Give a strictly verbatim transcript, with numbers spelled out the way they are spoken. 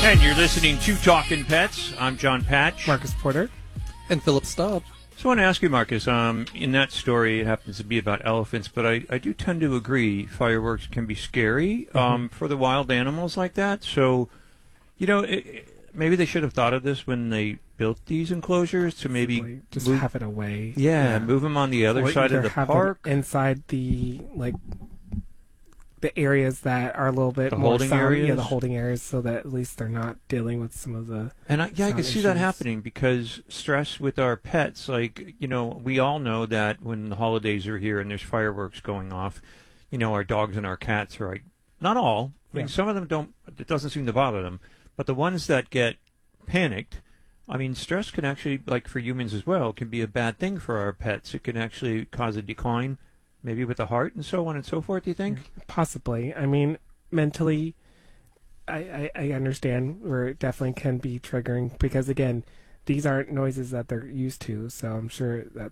And you're listening to Talking Pets. I'm John Patch. Marcus Porter. And Philip Staub. So I want to ask you, Marcus, um, in that story, it happens to be about elephants, but I, I do tend to agree fireworks can be scary um, mm-hmm. for the wild animals like that. So, you know, it, it, maybe they should have thought of this when they built these enclosures to maybe just move, have it away. Yeah, yeah, move them on the other or side of the park. Inside the, like, the areas that are a little bit the more holding sound, areas, yeah, the holding areas, so that at least they're not dealing with some of the. And I, yeah, I can see issues. that happening because stress with our pets. Like, you know, we all know that when the holidays are here and there's fireworks going off, you know, our dogs and our cats are like, not all. I mean, yeah. some of them don't. It doesn't seem to bother them, but the ones that get panicked. I mean, stress can actually, like for humans as well, can be a bad thing for our pets. It can actually cause a decline. Maybe with the heart and so on and so forth, do you think? Possibly. I mean, mentally, I, I, I understand where it definitely can be triggering because, again, these aren't noises that they're used to, so I'm sure that